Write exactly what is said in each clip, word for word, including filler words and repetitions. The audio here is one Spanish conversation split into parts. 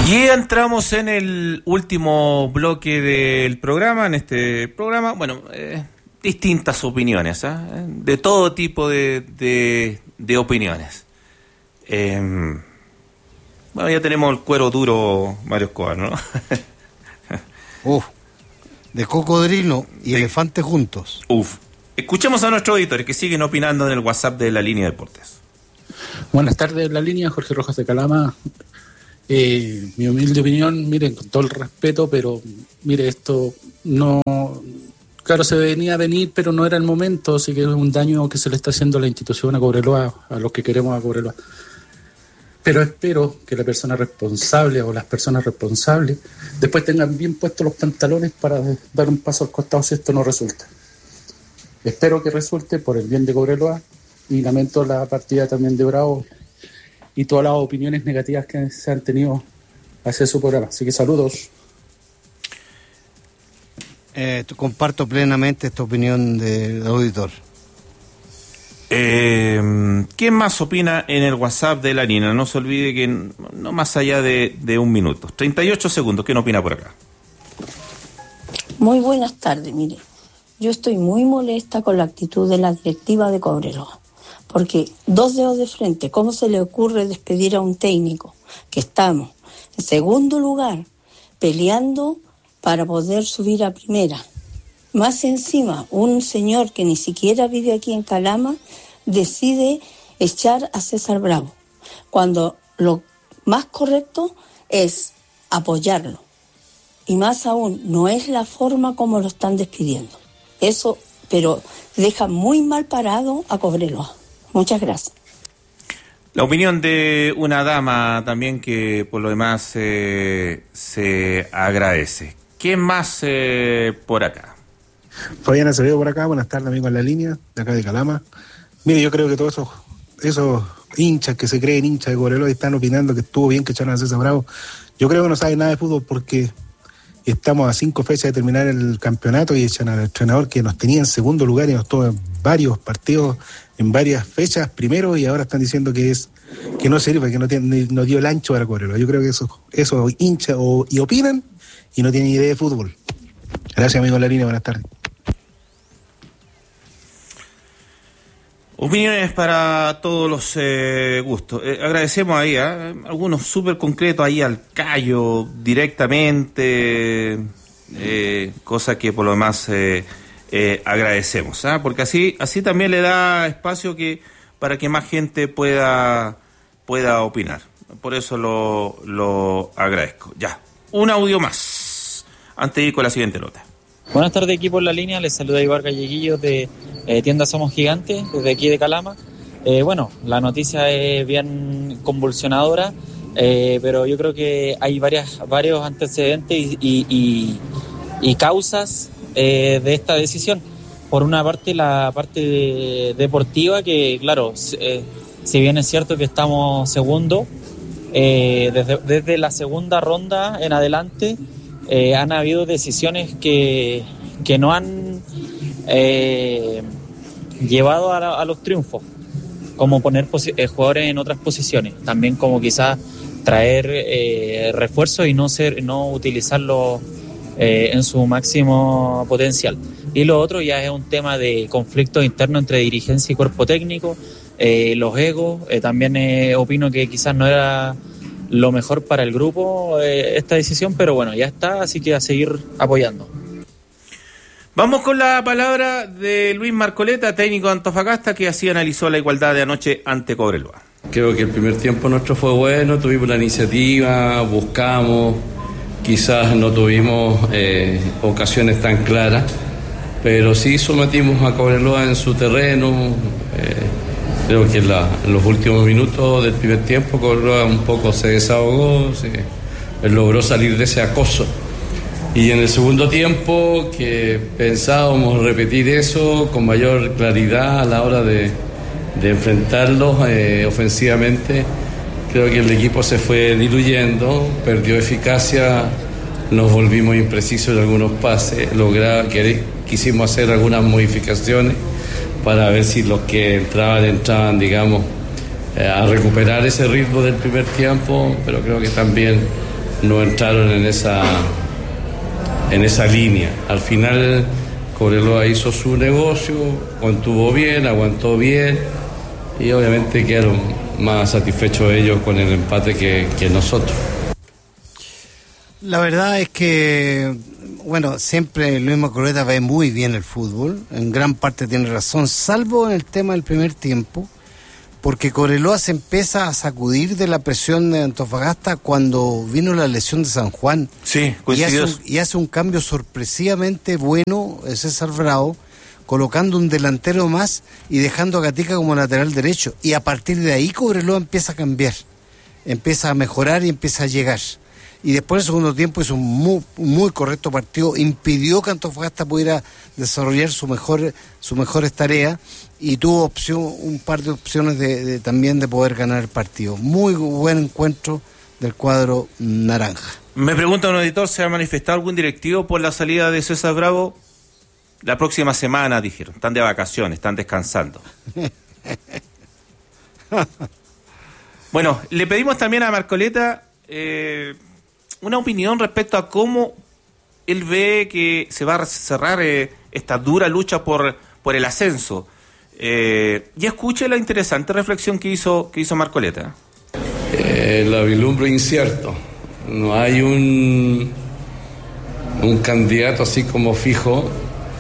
Y entramos en el último bloque del programa, en este programa, bueno, eh, distintas opiniones, ¿eh? de todo tipo de, de, de opiniones. Eh, bueno, ya tenemos el cuero duro, Mario Escobar, ¿no? Uf, de cocodrilo y de elefante juntos. Uf. Escuchemos a nuestros auditores que siguen opinando en el WhatsApp de La Línea de Deportes. Buenas tardes, La Línea, Jorge Rojas de Calama. Eh, mi humilde opinión, miren, con todo el respeto, pero mire, esto no, claro, se venía a venir, pero no era el momento, así que es un daño que se le está haciendo a la institución, a Cobreloa, a los que queremos a Cobreloa. Pero espero que la persona responsable o las personas responsables después tengan bien puestos los pantalones para dar un paso al costado si esto no resulta. Espero que resulte por el bien de Cobreloa y lamento la partida también de Bravo y todas las opiniones negativas que se han tenido hacia su programa. Así que saludos. Eh, comparto plenamente esta opinión del auditor. Eh, ¿Quién más opina en el WhatsApp de La Línea? No se olvide que no más allá de, de un minuto. treinta y ocho segundos. ¿Quién opina por acá? Muy buenas tardes, mire. Yo estoy muy molesta con la actitud de la directiva de Cobreloa. Porque dos dedos de frente, ¿cómo se le ocurre despedir a un técnico? Que estamos en segundo lugar, peleando para poder subir a primera. Más encima, un señor que ni siquiera vive aquí en Calama decide echar a César Bravo, cuando lo más correcto es apoyarlo. Y más aún, no es la forma como lo están despidiendo. Eso, pero deja muy mal parado a Cobreloa. Muchas gracias. La opinión de una dama también que por lo demás eh, se agradece. ¿Quién más eh, por acá? Fabián Acevedo por acá, buenas tardes amigos en La Línea, de acá de Calama. Mire, yo creo que todos esos, esos hinchas que se creen hinchas de Cobreloa están opinando que estuvo bien que echaron a César Bravo. Yo creo que no saben nada de fútbol porque estamos a cinco fechas de terminar el campeonato y echan al entrenador que nos tenía en segundo lugar y nos tuvo en varios partidos, en varias fechas primero, y ahora están diciendo que es que no sirve, que no, tiene, no dio el ancho para Cobreloa. Yo creo que esos eso hinchas o, y opinan y no tienen idea de fútbol. Gracias amigos de La Línea, buenas tardes. Opiniones para todos los eh, gustos. Eh, agradecemos ahí, ¿eh? algunos súper concretos ahí al callo directamente, eh, cosa que por lo demás eh, eh, agradecemos, ¿eh? porque así así también le da espacio que para que más gente pueda pueda opinar. Por eso lo, lo agradezco. Ya, un audio más antes de ir con la siguiente nota. Buenas tardes, equipo en La Línea, les saluda Iván Galleguillo de eh, Tienda Somos Gigantes, desde aquí de Calama. Eh, bueno, la noticia es bien convulsionadora, eh, pero yo creo que hay varias, varios antecedentes y, y, y, y causas eh, de esta decisión. Por una parte, la parte de, deportiva, que claro, eh, si bien es cierto que estamos segundo, eh, desde, desde la segunda ronda en adelante, Eh, han habido decisiones que, que no han eh, llevado a, la, a los triunfos, como poner posi- eh, jugadores en otras posiciones, también como quizás traer eh, refuerzos y no ser no utilizarlos eh, en su máximo potencial. Y lo otro ya es un tema de conflicto interno entre dirigencia y cuerpo técnico, eh, los egos, eh, también eh, opino que quizás no era lo mejor para el grupo eh, esta decisión, pero bueno, ya está, así que a seguir apoyando. Vamos con la palabra de Luis Marcoleta, técnico de Antofagasta, que así analizó la igualdad de anoche ante Cobreloa. Creo que el primer tiempo nuestro fue bueno, tuvimos la iniciativa, buscamos, quizás no tuvimos eh, ocasiones tan claras, pero sí sometimos a Cobreloa en su terreno. eh, Creo que en, la, en los últimos minutos del primer tiempo Cobreloa un poco se desahogó, se, logró salir de ese acoso. Y en el segundo tiempo, que pensábamos repetir eso con mayor claridad a la hora de, de enfrentarlos eh, ofensivamente, creo que el equipo se fue diluyendo, perdió eficacia, nos volvimos imprecisos en algunos pases, logra, que, quisimos hacer algunas modificaciones para ver si los que entraban, entraban, digamos, eh, a recuperar ese ritmo del primer tiempo, pero creo que también no entraron en esa, en esa línea. Al final Cobreloa hizo su negocio, contuvo bien, aguantó bien y obviamente quedaron más satisfechos ellos con el empate que, que nosotros. La verdad es que, bueno, siempre Luis Marcoleta ve muy bien el fútbol, en gran parte tiene razón, salvo en el tema del primer tiempo, porque Cobreloa se empieza a sacudir de la presión de Antofagasta cuando vino la lesión de San Juan. Sí, y hace, coincidió. un, y hace un cambio sorpresivamente bueno César Bravo, colocando un delantero más y dejando a Gatica como lateral derecho. Y a partir de ahí Cobreloa empieza a cambiar, empieza a mejorar y empieza a llegar. Y después en el segundo tiempo hizo un muy, muy correcto partido, impidió que Antofagasta pudiera desarrollar su mejor, sus mejores tareas y tuvo opción, un par de opciones de, de, también de poder ganar el partido. Muy buen encuentro del cuadro naranja. Me pregunta un editor, ¿se ha manifestado algún directivo por la salida de César Bravo? La próxima semana, dijeron. Están de vacaciones, están descansando. Bueno, le pedimos también a Marcoleta eh, una opinión respecto a cómo él ve que se va a cerrar eh, esta dura lucha por, por el ascenso. Eh, y escuche la interesante reflexión que hizo, que hizo Marcoleta. Eh, la vislumbre incierto. No hay un, un candidato así como fijo.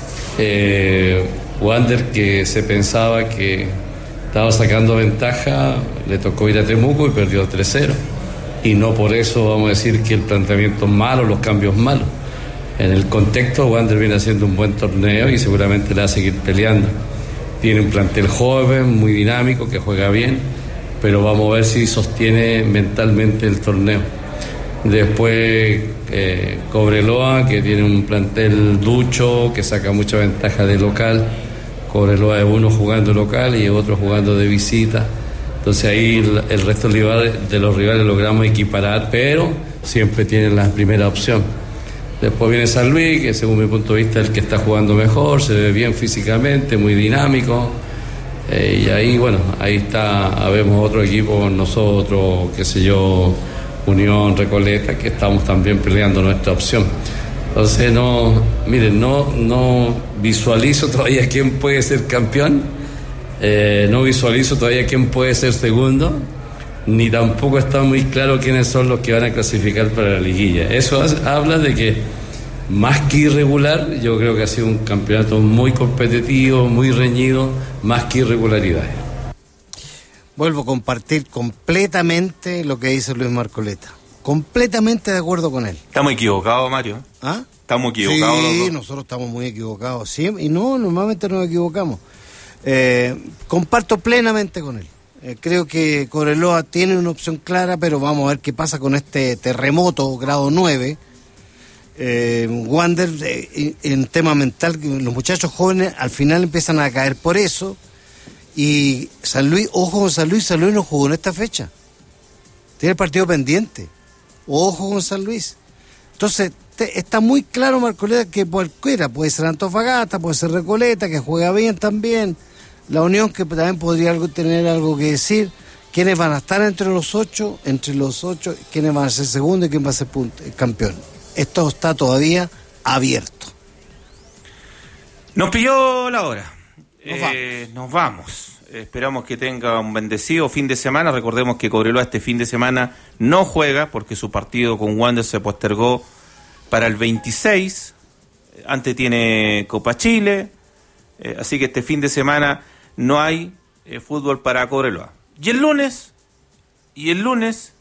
Eh, Wander, que se pensaba que estaba sacando ventaja, le tocó ir a Temuco y perdió tres cero. Y no por eso vamos a decir que el planteamiento es malo, los cambios malos. En el contexto, Wander viene haciendo un buen torneo y seguramente le va a seguir peleando. Tiene un plantel joven, muy dinámico, que juega bien, pero vamos a ver si sostiene mentalmente el torneo. Después eh, Cobreloa, que tiene un plantel ducho, que saca mucha ventaja de local. Cobreloa es uno jugando local y otro jugando de visita. Entonces ahí el, el resto de los, rivales, de los rivales logramos equiparar, pero siempre tienen la primera opción. Después viene San Luis, que según mi punto de vista es el que está jugando mejor, se ve bien físicamente, muy dinámico. Eh, y ahí, bueno, ahí está, vemos otro equipo, nosotros, qué sé yo, Unión, Recoleta, que estamos también peleando nuestra opción. Entonces, no, miren, no, no visualizo todavía quién puede ser campeón, eh, no visualizo todavía quién puede ser segundo, ni tampoco está muy claro quiénes son los que van a clasificar para la liguilla. Eso habla de que, más que irregular, yo creo que ha sido un campeonato muy competitivo, muy reñido, más que irregularidades. Vuelvo a compartir completamente lo que dice Luis Marcoleta. Completamente de acuerdo con él. Estamos equivocados, Mario. ¿Ah? Estamos equivocados. Sí, los dos. nosotros estamos muy equivocados. Sí, y no, normalmente nos equivocamos. Eh, comparto plenamente con él. Eh, creo que Cobreloa tiene una opción clara, pero vamos a ver qué pasa con este terremoto grado nueve. Eh, Wander, eh, en tema mental, los muchachos jóvenes al final empiezan a caer por eso. Y San Luis, ojo con San Luis, San Luis no jugó en esta fecha. Tiene el partido pendiente. Ojo con San Luis. Entonces, te, está muy claro, Marcoleta, que cualquiera, puede ser Antofagasta, puede ser Recoleta, que juega bien también. La Unión, que también podría algo, tener algo que decir. ¿Quiénes van a estar entre los ocho? Entre los ocho, ¿quiénes van a ser segundo y quién va a ser punto, campeón? Esto está todavía abierto. Nos pilló la hora. Nos eh, vamos. Nos vamos. Esperamos que tenga un bendecido fin de semana. Recordemos que Cobreloa este fin de semana no juega porque su partido con Wander se postergó para el veintiséis. Antes tiene Copa Chile. Eh, así que este fin de semana no hay eh, fútbol para Cobreloa. Y el lunes, y el lunes...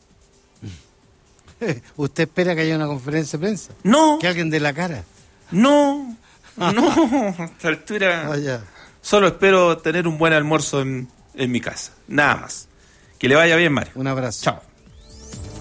¿Usted espera que haya una conferencia de prensa? No. Que alguien dé la cara. No, no, a esta altura... Oh, ya. Solo espero tener un buen almuerzo en, en mi casa. Nada más. Que le vaya bien, Mario. Un abrazo. Chao.